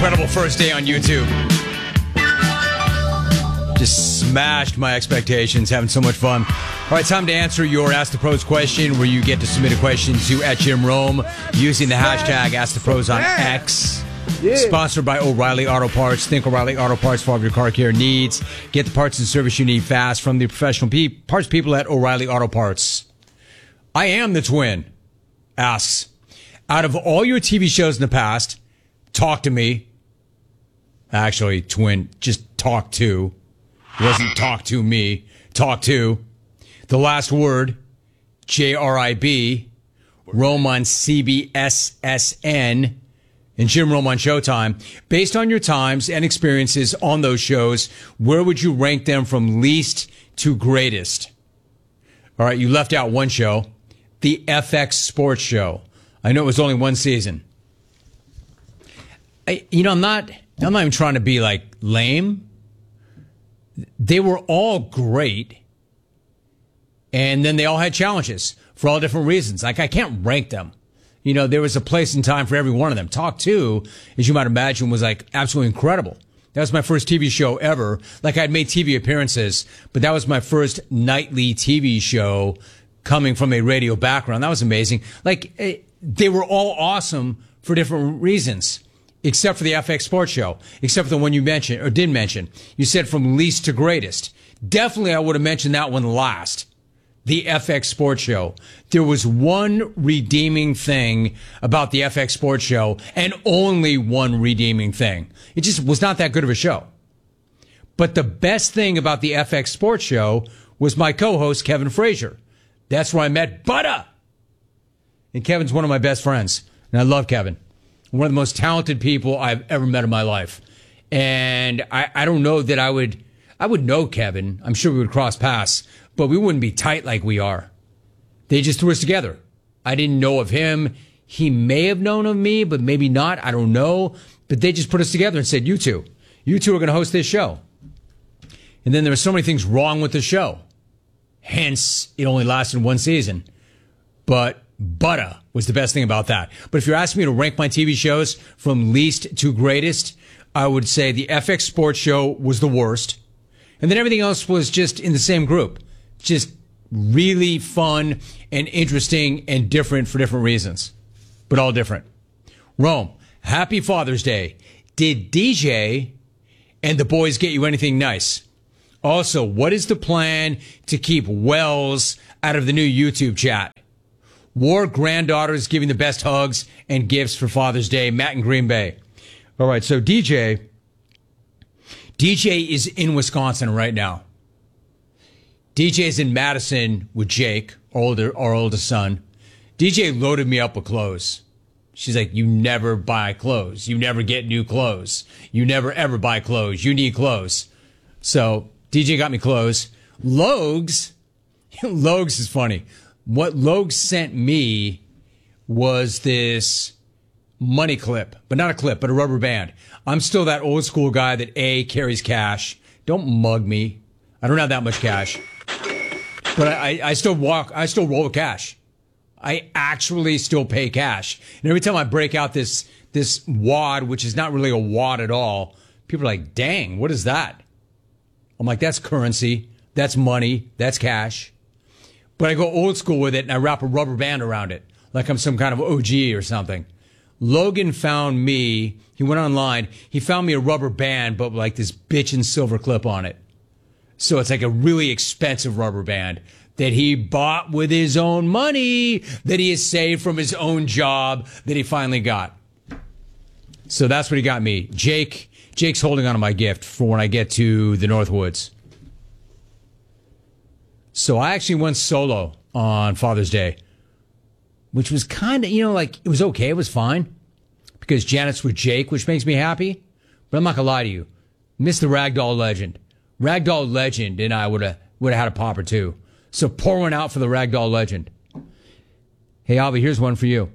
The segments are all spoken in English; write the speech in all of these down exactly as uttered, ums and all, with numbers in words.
incredible first day on YouTube. Just smashed my expectations, having so much fun. All right, time to answer your Ask the Pros question, where you get to submit a question to at Jim Rome using the hashtag Ask the Pros on X. Yeah. Sponsored by O'Reilly Auto Parts. Think O'Reilly Auto Parts for all of your car care needs. Get the parts and service you need fast from the professional pe- parts people at O'Reilly Auto Parts. I am the twin. Asks, out of all your T V shows in the past, talk to me. Actually, twin, just talk to. It wasn't talk to me. Talk to. The Last Word, J R I B, Rome on C B S S N, and Jim Rome on Showtime. Based on your times and experiences on those shows, where would you rank them from least to greatest? All right, you left out one show, the F X Sports Show. I know it was only one season. I, you know, I'm not, I'm not even trying to be like lame. They were all great. And then they all had challenges for all different reasons. Like, I can't rank them. You know, there was a place and time for every one of them. Talk Two, as you might imagine, was like absolutely incredible. That was my first T V show ever. Like, I'd made T V appearances, but that was my first nightly T V show coming from a radio background. That was amazing. Like, it, they were all awesome for different reasons, except for the F X Sports Show, except for the one you mentioned, or did mention. You said from least to greatest. Definitely I would have mentioned that one last. The F X Sports Show. There was one redeeming thing about the F X Sports Show, and only one redeeming thing. It just was not that good of a show. But the best thing about the F X Sports Show was my co-host, Kevin Frazier. That's where I met Butter. And Kevin's one of my best friends. And I love Kevin. One of the most talented people I've ever met in my life. And I, I don't know that I would, I would know Kevin. I'm sure we would cross paths, but we wouldn't be tight like we are. They just threw us together. I didn't know of him. He may have known of me, but maybe not. I don't know. But they just put us together and said, you two, you two are going to host this show. And then there were so many things wrong with the show. Hence, it only lasted one season. But Butter was the best thing about that. But if you're asking me to rank my T V shows from least to greatest, I would say the F X Sports Show was the worst. And then everything else was just in the same group. Just really fun and interesting and different for different reasons. But all different. Rome, happy Father's Day. Did D J and the boys get you anything nice? Also, what is the plan to keep Wells out of the new YouTube chat? War granddaughters giving the best hugs and gifts for Father's Day. Matt in Green Bay. All right, so D J, D J is in Wisconsin right now. D J is in Madison with Jake, our older, our oldest son. D J loaded me up with clothes. She's like, you never buy clothes. You never get new clothes. You never ever buy clothes. You need clothes. So D J got me clothes. Logs, Logs is funny. What Logs sent me was this money clip, but not a clip, but a rubber band. I'm still that old school guy that A, carries cash. Don't mug me. I don't have that much cash. But I, I still walk, I still roll with cash. I actually still pay cash. And every time I break out this, this wad, which is not really a wad at all, people are like, dang, what is that? I'm like, that's currency. That's money. That's cash. But I go old school with it and I wrap a rubber band around it like I'm some kind of O G or something. Logan found me. He went online. He found me a rubber band, but like this bitchin' silver clip on it. So it's like a really expensive rubber band that he bought with his own money that he has saved from his own job that he finally got. So that's what he got me. Jake, Jake's holding on to my gift for when I get to the Northwoods. So I actually went solo on Father's Day, which was kind of, you know, like, it was okay. It was fine because Janet's with Jake, which makes me happy. But I'm not going to lie to you. Miss the Ragdoll Legend. Ragdoll Legend and I would have would have had a pop or two. So pour one out for the Ragdoll Legend. Hey, Alvy, here's one for you.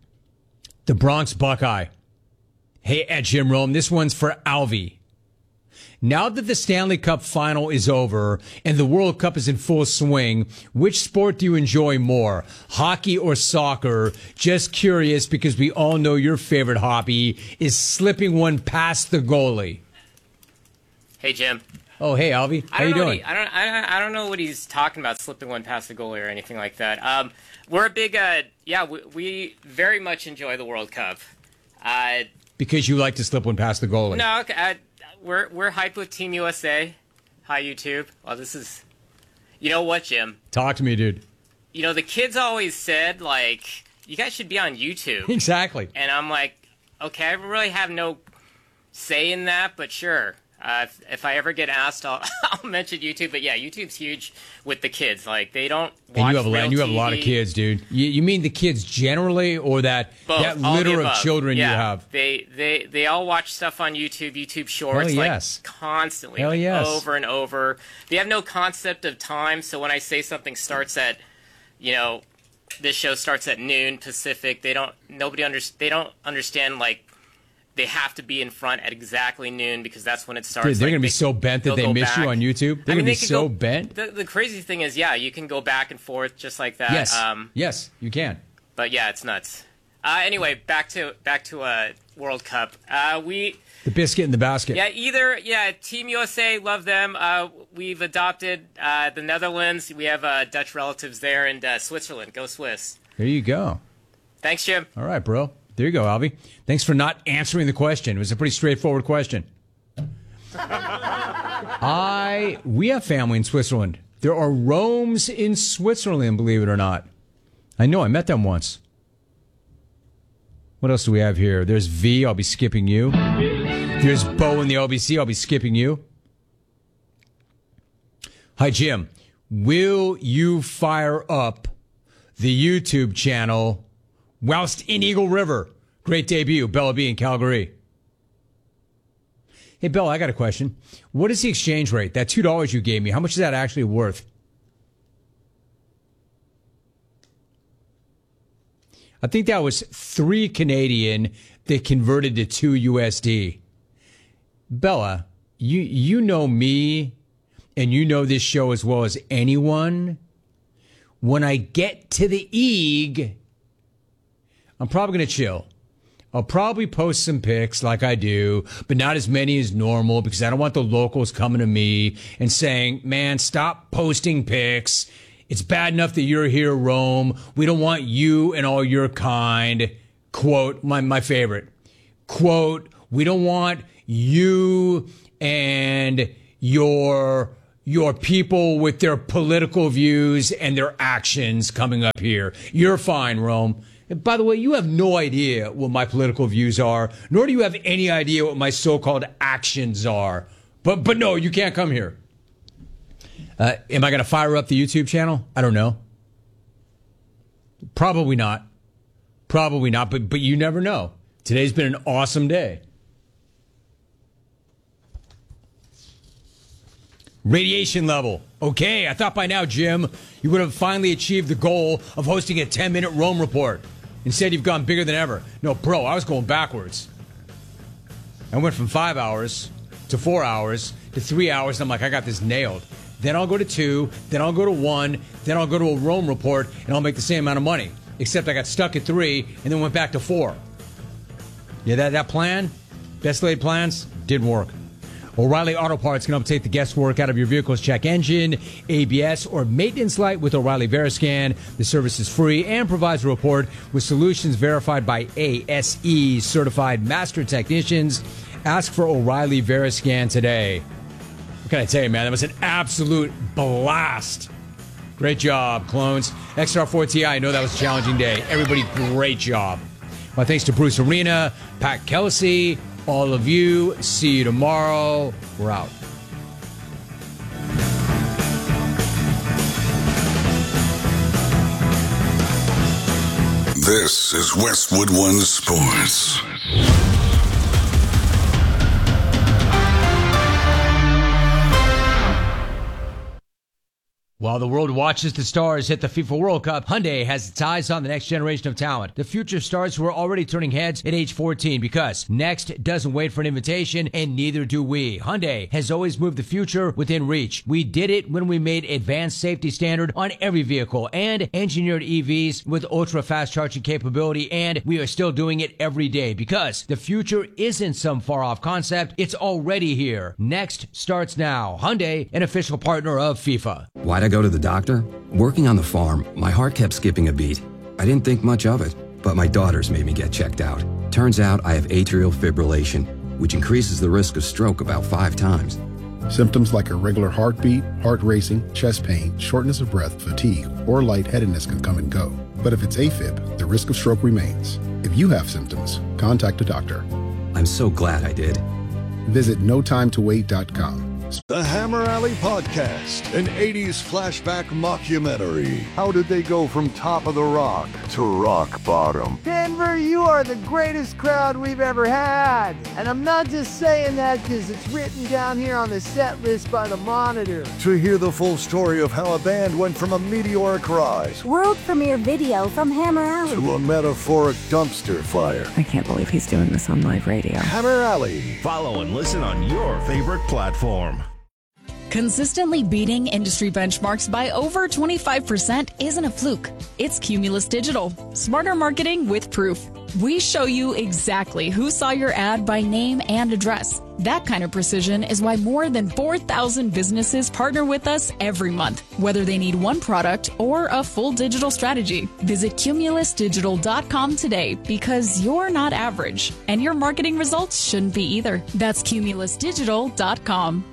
The Bronx Buckeye. Hey, at Jim Rome, this one's for Alvy. Now that the Stanley Cup final is over and the World Cup is in full swing, which sport do you enjoy more, hockey or soccer? Just curious because we all know your favorite hobby is slipping one past the goalie. Hey, Jim. Oh, hey, Alvy. How you doing? He, I don't. I, I don't know what he's talking about, slipping one past the goalie or anything like that. Um, we're a big. Uh, yeah, we, we very much enjoy the World Cup. Uh, because you like to slip one past the goalie. No, okay, uh, we're we're hyped with Team U S A. Hi, YouTube. Well, this is. You know what, Jim? Talk to me, dude. You know, the kids always said, like, you guys should be on YouTube. Exactly. And I'm like, okay, I really have no say in that, but sure. Uh, if, if I ever get asked, I'll, I'll mention YouTube. But yeah, YouTube's huge with the kids. Like, they don't watch and you have a lot, real and you have T V. a lot of kids, dude. You, you mean the kids generally, or that Both, that all the litter of above. children yeah, you have? They they they all watch stuff on YouTube, YouTube Shorts, Hell yes. like constantly, Hell like, yes. over and over. They have no concept of time. So when I say something starts at, you know, this show starts at noon Pacific, they don't nobody under, they don't understand like. They have to be in front at exactly noon because that's when it starts. Dude, they're like, going to be they, so bent that they miss back. you on YouTube. They're I mean, going to be could so go, bent. The, the crazy thing is, yeah, you can go back and forth just like that. Yes, Um, yes, you can. but yeah, it's nuts. Uh, anyway, back to back to uh, World Cup. Uh, we The biscuit in the basket. yeah, either yeah, Team U S A, love them. Uh, we've adopted uh, the Netherlands. We have uh, Dutch relatives there, and uh, Switzerland. Go Swiss! There you go. Thanks, Jim. All right, bro. There you go, Alvy. Thanks for not answering the question. It was a pretty straightforward question. I we have family in Switzerland. There are Romes in Switzerland, believe it or not. I know, I met them once. What else do we have here? There's V, I'll be skipping you. There's Bo in the L B C, I'll be skipping you. Hi, Jim. Will you fire up the YouTube channel whilst in Eagle River? Great debut, Bella B in Calgary. Hey, Bella, I got a question. What is the exchange rate? That two dollars you gave me, how much is that actually worth? I think that was three Canadian that converted to two U S D. Bella, you you know me and you know this show as well as anyone. When I get to the Eag, I'm probably going to chill. I'll probably post some pics like I do, but not as many as normal because I don't want the locals coming to me and saying, man, stop posting pics. It's bad enough that you're here, Rome. We don't want you and all your kind. Quote, my, my favorite. Quote, we don't want you and your your people with their political views and their actions coming up here. You're fine, Rome. And by the way, you have no idea what my political views are, nor do you have any idea what my so-called actions are. But but no, you can't come here. Uh, am I going to fire up the YouTube channel? I don't know. Probably not. Probably not, but but you never know. Today's been an awesome day. Radiation level. Okay, I thought by now, Jim, you would have finally achieved the goal of hosting a ten-minute Rome report. Instead, you've gone bigger than ever. No, bro, I was going backwards. I went from five hours to four hours to three hours, and I'm like, I got this nailed. Then I'll go to two, then I'll go to one, then I'll go to a Rome report, and I'll make the same amount of money. Except I got stuck at three and then went back to four. Yeah, that, that plan, best laid plans, didn't work. O'Reilly Auto Parts can help take the guesswork out of your vehicle's check engine, A B S, or maintenance light with O'Reilly Veriscan. The service is free and provides a report with solutions verified by A S E certified master technicians. Ask for O'Reilly Veriscan today. What can I tell you, man? That was an absolute blast. Great job, clones. X R four Ti, I know that was a challenging day. Everybody, great job. My thanks to Bruce Arena, Pat Kelsey, all of you. See you tomorrow. We're out. This is Westwood One Sports. Well, While the world watches the stars hit the FIFA World Cup, Hyundai has its eyes on the next generation of talent. The future stars who are already turning heads at age fourteen, because next doesn't wait for an invitation, and neither do we. Hyundai has always moved the future within reach. We did it when we made advanced safety standard on every vehicle and engineered E Vs with ultra-fast charging capability, and we are still doing it every day, because the future isn't some far-off concept. It's already here. Next starts now. Hyundai, an official partner of FIFA. Why'd I go to the doctor? Working on the farm, my heart kept skipping a beat. I didn't think much of it, but my daughters made me get checked out. Turns out I have atrial fibrillation, which increases the risk of stroke about five times. Symptoms like irregular heartbeat, heart racing, chest pain, shortness of breath, fatigue, or lightheadedness can come and go. But if it's AFib, the risk of stroke remains. If you have symptoms, contact a doctor. I'm so glad I did. Visit no time to wait dot com. The Hammer Alley Podcast, an eighties flashback mockumentary. How did they go from top of the rock to rock bottom? Denver, you are the greatest crowd we've ever had. And I'm not just saying that because it's written down here on the set list by the Monitor. To hear the full story of how a band went from a meteoric rise, world premiere video from Hammer Alley, to a metaphoric dumpster fire. I can't believe he's doing this on live radio. Hammer Alley. Follow and listen on your favorite platform. Consistently beating industry benchmarks by over twenty-five percent isn't a fluke. It's Cumulus Digital. Smarter marketing with proof. We show you exactly who saw your ad by name and address. That kind of precision is why more than four thousand businesses partner with us every month, whether they need one product or a full digital strategy. Visit cumulus digital dot com today, because you're not average, and your marketing results shouldn't be either. That's cumulus digital dot com.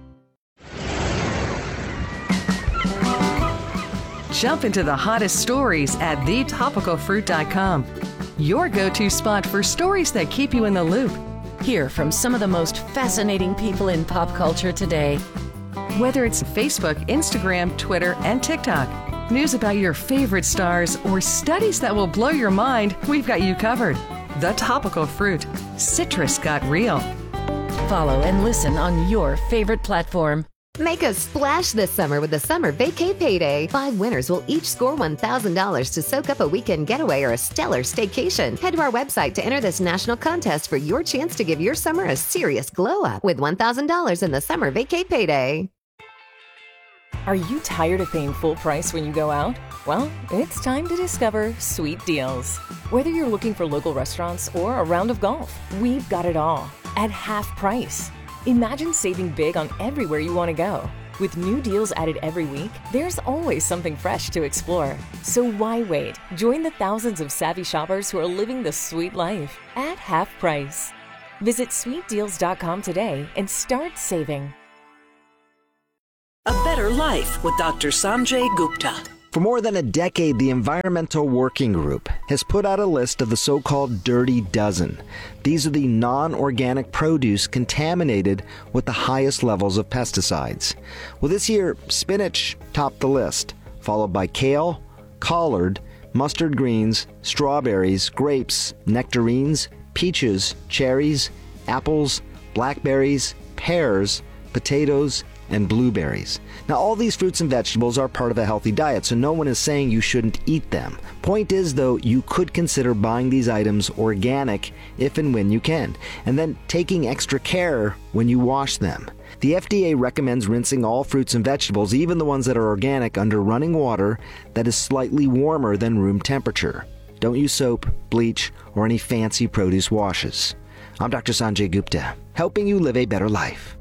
Jump into the hottest stories at the topical fruit dot com. Your go-to spot for stories that keep you in the loop. Hear from some of the most fascinating people in pop culture today. Whether it's Facebook, Instagram, Twitter, and TikTok, news about your favorite stars, or studies that will blow your mind, we've got you covered. The Topical Fruit. Citrus got real. Follow and listen on your favorite platform. Make a splash this summer with the Summer Vacay Payday. Five winners will each score one thousand dollars to soak up a weekend getaway or a stellar staycation. Head to our website to enter this national contest for your chance to give your summer a serious glow up with one thousand dollars in the Summer Vacay Payday. Are you tired of paying full price when you go out? Well, it's time to discover Sweet Deals. Whether you're looking for local restaurants or a round of golf, we've got it all at half price. Imagine saving big on everywhere you want to go. With new deals added every week, there's always something fresh to explore. So why wait? Join the thousands of savvy shoppers who are living the sweet life at half price. Visit sweet deals dot com today and start saving. A Better Life with Doctor Sanjay Gupta. For more than a decade, the Environmental Working Group has put out a list of the so-called Dirty Dozen. These are the non-organic produce contaminated with the highest levels of pesticides. Well, this year, spinach topped the list, followed by kale, collard, mustard greens, strawberries, grapes, nectarines, peaches, cherries, apples, blackberries, pears, potatoes, and blueberries. Now, all these fruits and vegetables are part of a healthy diet, so no one is saying you shouldn't eat them. Point is, though, you could consider buying these items organic if and when you can, and then taking extra care when you wash them. The F D A recommends rinsing all fruits and vegetables, even the ones that are organic, under running water that is slightly warmer than room temperature. Don't use soap, bleach, or any fancy produce washes. I'm Doctor Sanjay Gupta, helping you live a better life.